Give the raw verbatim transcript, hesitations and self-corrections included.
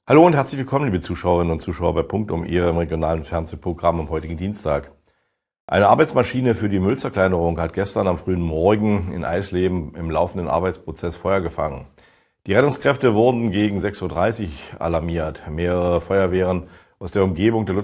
Hallo und herzlich willkommen, liebe Zuschauerinnen und Zuschauer bei Punktum, Ihrem regionalen Fernsehprogramm am heutigen Dienstag. Eine Arbeitsmaschine für die Müllzerkleinerung hat gestern am frühen Morgen in Eisleben im laufenden Arbeitsprozess Feuer gefangen. Die Rettungskräfte wurden gegen sechs Uhr dreißig alarmiert. Mehrere Feuerwehren aus der Umgebung der